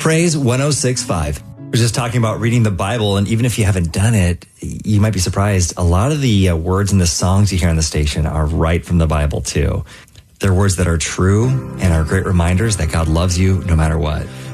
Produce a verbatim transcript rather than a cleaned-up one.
Praise one oh six point five. We're just talking about reading the Bible, and even if you haven't done it, you might be surprised. A lot of the uh, words in the songs you hear on the station are right from the Bible, too. They're words that are true and are great reminders that God loves you no matter what.